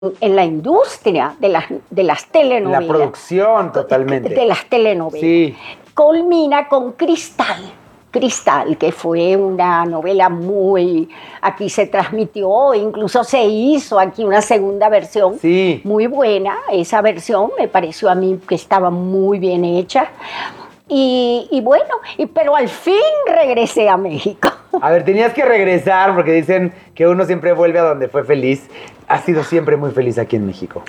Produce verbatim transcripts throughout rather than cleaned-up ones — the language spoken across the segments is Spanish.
en la industria de las, de las telenovelas. La producción, totalmente. De, de las telenovelas. Sí. Culmina con Cristal. Cristal, que fue una novela muy... Aquí se transmitió, incluso se hizo aquí una segunda versión. Sí. Muy buena. Esa versión me pareció a mí que estaba muy bien hecha. Y, y bueno, y, pero al fin regresé a México. A ver, tenías que regresar porque dicen que uno siempre vuelve a donde fue feliz. Has sido siempre muy feliz aquí en México.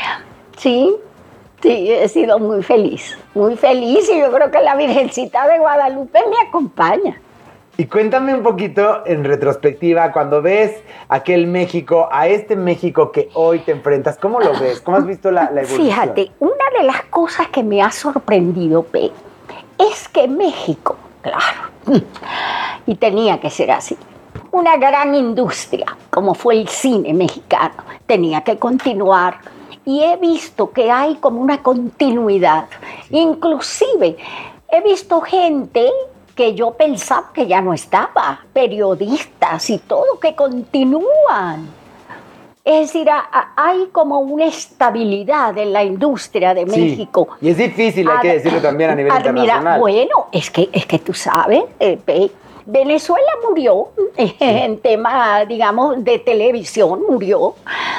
Sí, sí, he sido muy feliz, muy feliz y yo creo que la Virgencita de Guadalupe me acompaña. Y cuéntame un poquito en retrospectiva, cuando ves aquel México, a este México que hoy te enfrentas, ¿cómo lo ves? ¿Cómo has visto la, la evolución? Fíjate, una de las cosas que me ha sorprendido, Pe, es que México, claro, y tenía que ser así, una gran industria, como fue el cine mexicano, tenía que continuar. Y he visto que hay como una continuidad. Inclusive, he visto gente que yo pensaba que ya no estaba, periodistas y todo, que continúan. Es decir, a, a, hay como una estabilidad en la industria de México. Sí, y es difícil, hay Ad, que decirlo también a nivel admira, internacional. Bueno, es que, es que tú sabes, eh, Venezuela murió eh, sí. en tema, digamos, de televisión, murió.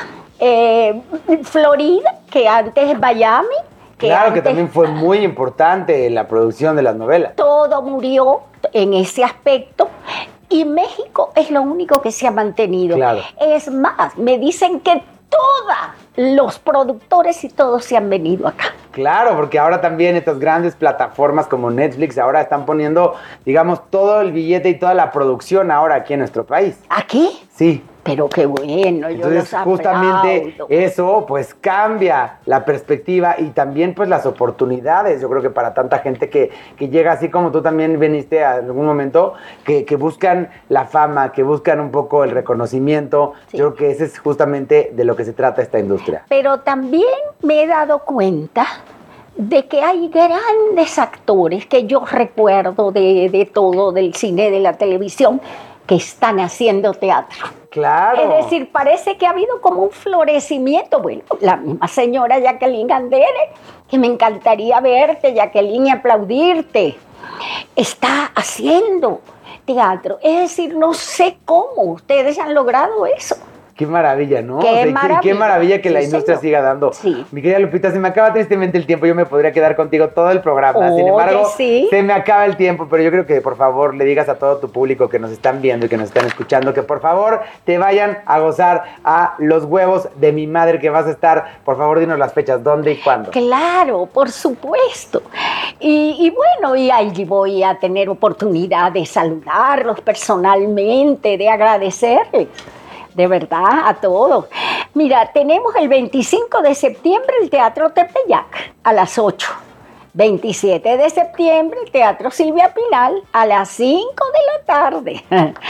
Eh, Florida, que antes es Miami. Que claro, antes, que también fue muy importante en la producción de las novelas. Todo murió en ese aspecto. Y México es lo único que se ha mantenido. Claro. Es más, me dicen que todos los productores y todos se han venido acá. Claro, porque ahora también estas grandes plataformas como Netflix ahora están poniendo, digamos, todo el billete y toda la producción ahora aquí en nuestro país. ¿Aquí? Sí. Pero qué bueno, yo Entonces, los justamente aplaudo. Eso pues cambia la perspectiva y también pues las oportunidades. Yo creo que para tanta gente que, que llega así como tú también viniste a algún momento, que, que buscan la fama, que buscan un poco el reconocimiento. Sí. Yo creo que ese es justamente de lo que se trata esta industria. Pero también me he dado cuenta de que hay grandes actores que yo recuerdo de, de todo, del cine, de la televisión, que están haciendo teatro. Claro. Es decir, parece que ha habido como un florecimiento. Bueno, la misma señora Jacqueline Andere, que me encantaría verte, Jacqueline, y aplaudirte, está haciendo teatro. Es decir, no sé cómo ustedes han logrado eso. Qué maravilla, ¿no? Qué, o sea, maravilla. qué, qué maravilla que sí, la industria señor. siga dando. Sí. Mi querida Lupita, se me acaba tristemente el tiempo. Yo me podría quedar contigo todo el programa. Oye, Sin embargo, sí. se me acaba el tiempo. Pero yo creo que, por favor, le digas a todo tu público que nos están viendo y que nos están escuchando que, por favor, te vayan a gozar a Los Huevos de Mi Madre, que vas a estar. Por favor, dinos las fechas, dónde y cuándo. Claro, por supuesto. Y, y bueno, y allí voy a tener oportunidad de saludarlos personalmente, de agradecerles. De verdad, a todos. Mira, tenemos el veinticinco de septiembre el Teatro Tepeyac a las ocho. veintisiete de septiembre el Teatro Silvia Pinal a las cinco de la tarde.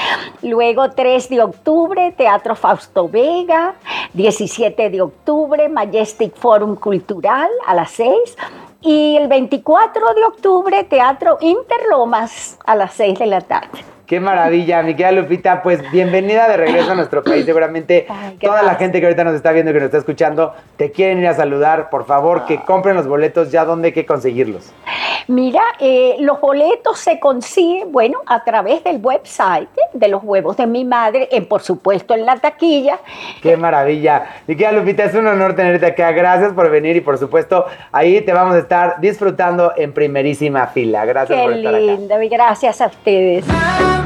Luego tres de octubre Teatro Fausto Vega. diecisiete de octubre Majestic Forum Cultural a las seis. Y el veinticuatro de octubre Teatro Interlomas a las seis de la tarde. ¡Qué maravilla, mi querida Lupita! Pues bienvenida de regreso a nuestro país. Seguramente Ay, toda la gente que ahorita nos está viendo y que nos está escuchando te quieren ir a saludar. Por favor, que compren los boletos. ¿Ya dónde hay que conseguirlos? Mira, eh, los boletos se consiguen, bueno, a través del website de Los Huevos de Mi Madre, en, por supuesto en la taquilla. ¡Qué maravilla! Mi querida Lupita, es un honor tenerte acá. Gracias por venir y, por supuesto, ahí te vamos a estar disfrutando en primerísima fila. Gracias Qué por estar acá. Qué lindo, y gracias a ustedes.